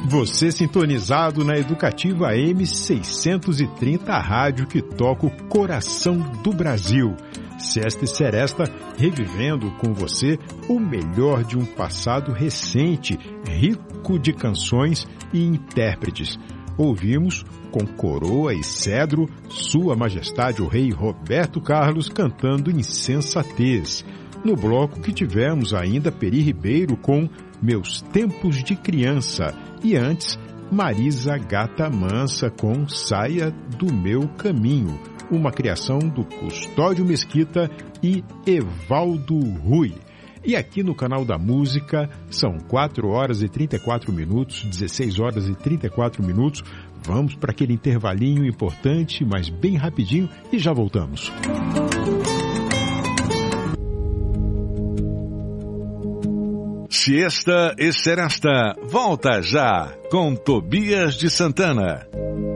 Você sintonizado na Educativa AM 630, a rádio que toca o coração do Brasil. Sesta e Seresta, revivendo com você o melhor de um passado recente, rico de canções e intérpretes. Ouvimos, com coroa e cedro, Sua Majestade o Rei Roberto Carlos cantando Insensatez. No bloco que tivemos ainda Peri Ribeiro com Meus Tempos de Criança. E antes, Marisa Gata Mansa com Saia do Meu Caminho, uma criação do Custódio Mesquita e Evaldo Rui. E aqui no Canal da Música são 4 horas e 34 minutos, 16 horas e 34 minutos. Vamos para aquele intervalinho importante, mas bem rapidinho, e já voltamos. Siesta e Seresta, volta já com Tobias de Santana.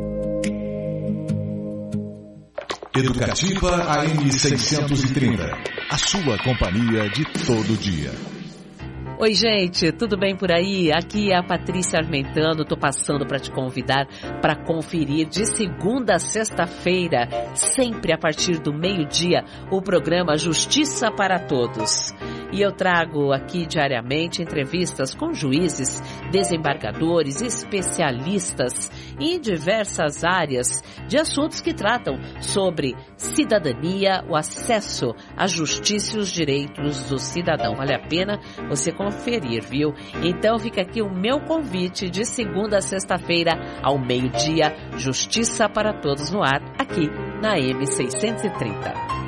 Educativa AM 630, a sua companhia de todo dia. Oi, gente, tudo bem por aí? Aqui é a Patrícia Armentano, tô passando para te convidar para conferir de segunda a sexta-feira, sempre a partir do meio-dia, o programa Justiça para Todos. E eu trago aqui diariamente entrevistas com juízes, desembargadores, especialistas em diversas áreas de assuntos que tratam sobre cidadania, o acesso à justiça e os direitos do cidadão. Vale a pena você conferir, viu? Então fica aqui o meu convite de segunda a sexta-feira ao meio-dia, Justiça para Todos no ar, aqui na M630.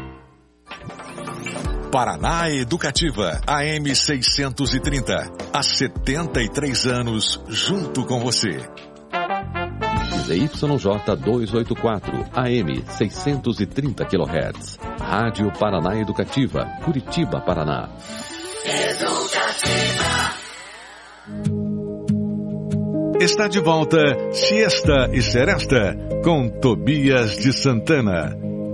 Paraná Educativa, AM 630, há 73 anos, junto com você. ZYJ 284, AM 630 kHz. Rádio Paraná Educativa, Curitiba, Paraná. Educativa. Está de volta, Siesta e Seresta, com Tobias de Santana.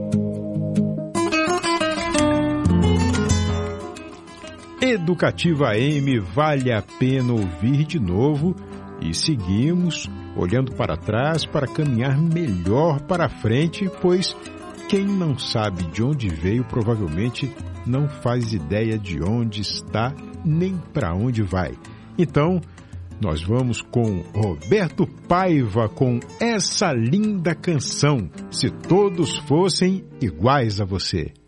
Educativa AM, vale a pena ouvir de novo, e seguimos olhando para trás para caminhar melhor para frente, pois quem não sabe de onde veio provavelmente não faz ideia de onde está nem para onde vai. Então, nós vamos com Roberto Paiva com essa linda canção, Se Todos Fossem Iguais a Você.